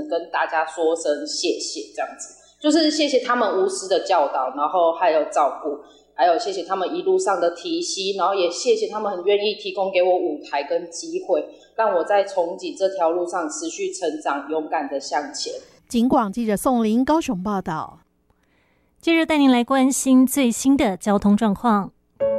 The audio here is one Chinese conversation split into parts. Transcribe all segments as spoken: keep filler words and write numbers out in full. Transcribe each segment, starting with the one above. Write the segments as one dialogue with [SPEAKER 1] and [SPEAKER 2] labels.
[SPEAKER 1] 跟大家说声谢谢，这样子就是谢谢他们无私的教导，然后还有照顾，还有谢谢他们一路上的提携，然后也谢谢他们很愿意提供给我舞台跟机会，让我在从警这条路上持续成长，勇敢的向前。
[SPEAKER 2] 警广记者宋玲高雄报道。
[SPEAKER 3] 接着带您来关心最新的交通状况。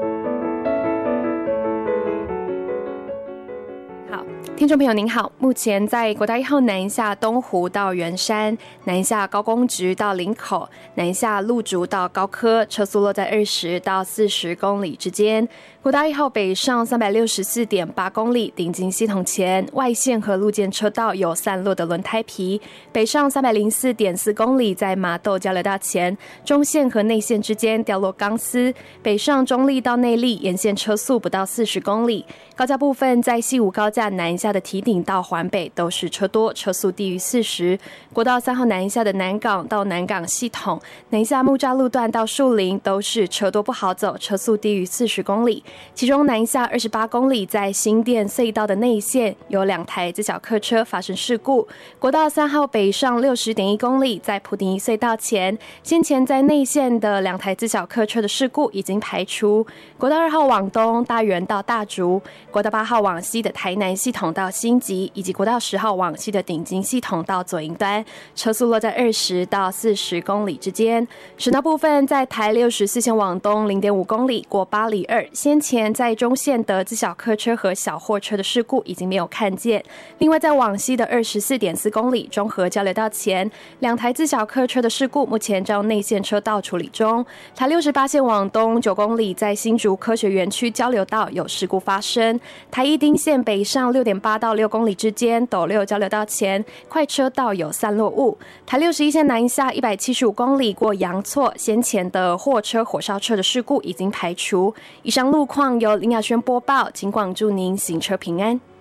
[SPEAKER 4] 听众朋友您好，目前在国道一号南下东湖到圆山，南下高公局到林口，南下路竹到高科，车速落在二十到四十公里之间。国道一号北上三百六十四点八公里，顶进系统前外线和路肩车道有散落的轮胎皮；北上三百零四点四公里，在麻豆交流道前中线和内线之间掉落钢丝；北上中立到内坜沿线车速不到四十公里。高架部分在西武高架南下的堤顶到环北都是车多，车速低于四十。国道三号南下的南港到南港系统，南下木栅路段到树林都是车多不好走，车速低于四十公里。其中南下二十八公里，在新店隧道的内线有两台自小客车发生事故。国道三号北上六十点一公里，在埔丁一隧道前，先前在内线的两台自小客车的事故已经排除。国道二号往东大园到大竹，国道八号往西的台南系统到新集，以及国道十号往西的顶金系统到左营端，车速落在二十到四十公里之间。省道部分，在台六十四线往东零点五公里，过八里二，先前在中线的自小客车和小货车的事故已经没有看见。另外在往西的二十四点四公里中和交流道前，两台自小客车的事故目前照内线车道处理中。台六十八线往东九公里，在新竹科学园区交流道有事故发生。台一丁线北上六点八到六公里之间，斗六交流道前快车道有散落物。台六十一线南下一百七十五公里，过阳错，先前的货车火烧车的事故已经排除。以上路况由林雅轩播报，警广祝您行车平安。